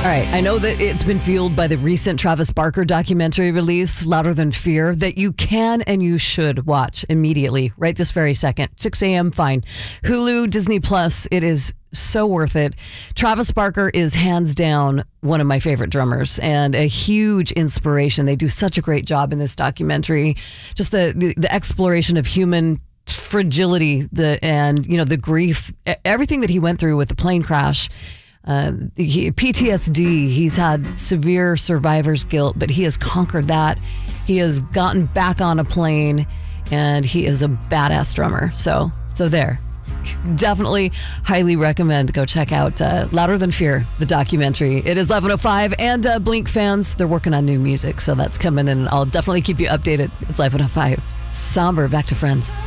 All right, I know that it's been fueled by the recent Travis Barker documentary release, Louder Than Fear, that you can and you should watch immediately, right this very second. 6 a.m., fine. Hulu, Disney Plus, it is so worth it. Travis Barker is hands down one of my favorite drummers and a huge inspiration. They do such a great job in this documentary. Just the exploration of human fragility, the grief, everything that he went through with the plane crash. PTSD, he's had severe survivor's guilt, but he has conquered that. He has gotten back on a plane, and he is a badass drummer. So there. Definitely highly recommend go check out Louder Than Fear, the documentary. It is 11:05, and Blink fans, they're working on new music, so that's coming, and I'll definitely keep you updated. It's 11:05. Somber, back to Friends.